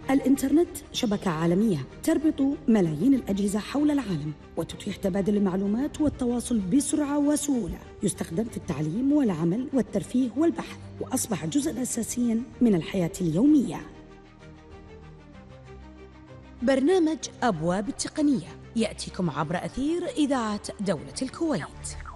الإنترنت شبكة عالمية تربط ملايين الأجهزة حول العالم وتتيح تبادل المعلومات والتواصل بسرعة وسهولة. يستخدم في التعليم والعمل والترفيه والبحث، وأصبح جزءاً أساسياً من الحياة اليومية. برنامج أبواب التقنية يأتيكم عبر أثير إذاعة دولة الكويت.